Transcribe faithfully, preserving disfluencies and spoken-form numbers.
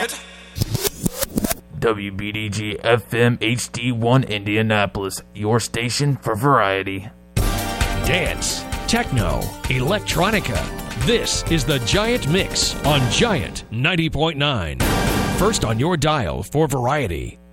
it. W B D G F M H D one Indianapolis, your station for variety. Dance, techno, electronica. This is the Giant Mix on Giant ninety point nine. First on your dial for variety.